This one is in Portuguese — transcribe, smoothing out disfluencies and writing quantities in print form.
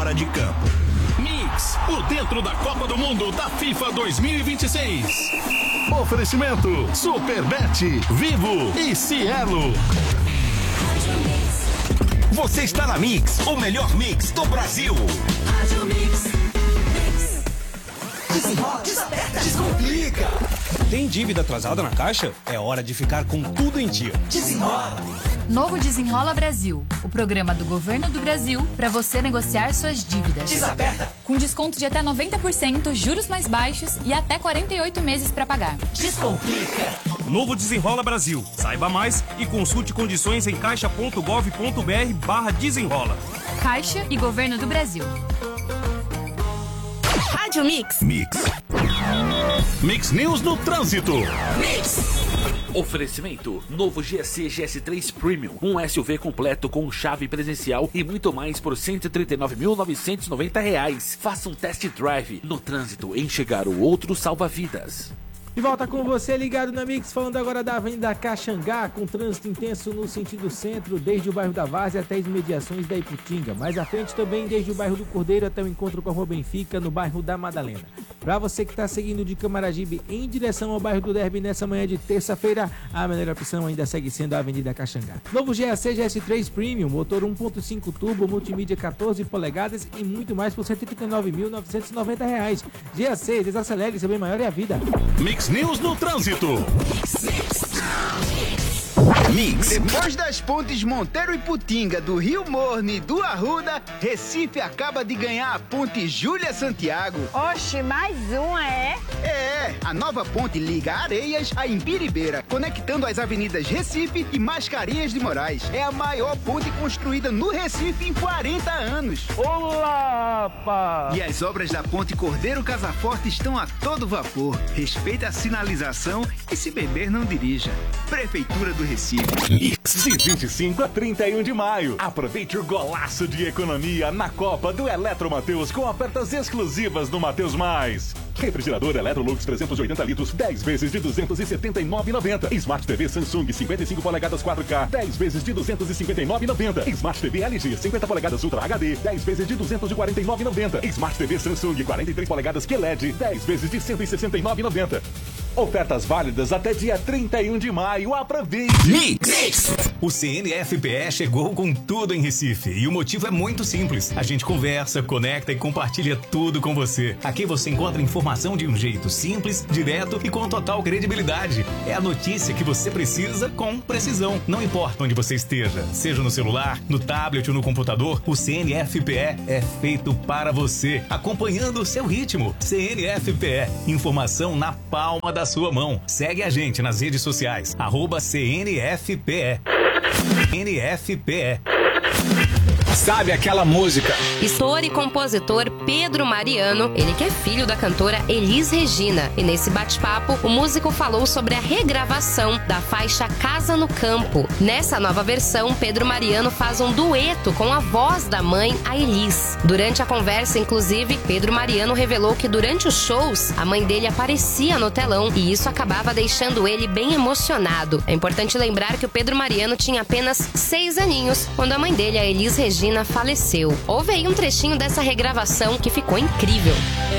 fora de campo. Mix, por dentro da Copa do Mundo da FIFA 2026. Oferecimento Superbet, Vivo e Cielo. Você está na Mix, o melhor mix do Brasil. Desenrola, desaperta, descomplica. Tem dívida atrasada na Caixa? É hora de ficar com tudo em dia. Desenrola. Novo Desenrola Brasil, o programa do Governo do Brasil para você negociar suas dívidas. Desaperta. Com desconto de até 90%, juros mais baixos e até 48 meses para pagar. Descomplica. Novo Desenrola Brasil. Saiba mais e consulte condições em caixa.gov.br/desenrola. Caixa e Governo do Brasil. Rádio Mix. Mix News no trânsito. Oferecimento: novo GSC GS3 Premium, um SUV completo com chave presencial e muito mais por R$ 139.990. Faça um test drive. No trânsito, enxergar o outro salva-vidas. De volta com você, ligado na Mix, falando agora da Avenida Caxangá, com trânsito intenso no sentido centro, desde o bairro da Várzea até as imediações da Iputinga. Mais à frente também, desde o bairro do Cordeiro até o encontro com a Rua Benfica, no bairro da Madalena. Para você que está seguindo de Camaragibe em direção ao bairro do Derby nessa manhã de terça-feira, a melhor opção ainda segue sendo a Avenida Caxangá. Novo GAC GS3 Premium, motor 1.5 turbo, multimídia 14 polegadas e muito mais por R$ 139.990. GAC, desacelere, seu bem maior é a vida. Mix News no trânsito. Mix. Depois das pontes Monteiro e Putinga, do Rio Morne e do Arruda, Recife acaba de ganhar a ponte Júlia Santiago. Oxe, mais uma, é? É, a nova ponte liga Areias a Imbiribeira, conectando as avenidas Recife e Mascarenhas de Moraes. É a maior ponte construída no Recife em 40 anos. Olá, pá! E as obras da ponte Cordeiro Casaforte estão a todo vapor. Respeite a sinalização e, se beber, não dirija. Prefeitura do Recife. De 25 a 31 de maio. Aproveite o golaço de economia na Copa do Eletro Mateus com ofertas exclusivas no Mateus Mais. Refrigerador Electrolux 380 litros, 10 vezes de R$ 279,90. Smart TV Samsung 55 polegadas 4K, 10 vezes de R$ 259,90. Smart TV LG 50 polegadas Ultra HD, 10 vezes de R$ 249,90. Smart TV Samsung 43 polegadas QLED, 10 vezes de R$ 169,90. Ofertas válidas até dia 31 de maio. Aproveite! Mix! O CNFPE chegou com tudo em Recife e o motivo é muito simples. A gente conversa, conecta e compartilha tudo com você. Aqui você encontra informação de um jeito simples, direto e com total credibilidade. É a notícia que você precisa com precisão. Não importa onde você esteja, seja no celular, no tablet ou no computador, o CNFPE é feito para você, acompanhando o seu ritmo. CNFPE, informação na palma da sua mão. Segue a gente nas redes sociais, @CNFPE. NFPE. Sabe aquela música? Estor e compositor Pedro Mariano, ele que é filho da cantora Elis Regina. E nesse bate-papo, o músico falou sobre a regravação da faixa Casa no Campo. Nessa nova versão, Pedro Mariano faz um dueto com a voz da mãe, a Elis. Durante a conversa, inclusive, Pedro Mariano revelou que durante os shows, a mãe dele aparecia no telão e isso acabava deixando ele bem emocionado. É importante lembrar que o Pedro Mariano tinha apenas 6 aninhos quando a mãe dele, a Elis Regina, faleceu. Houve aí um trechinho dessa regravação que ficou incrível.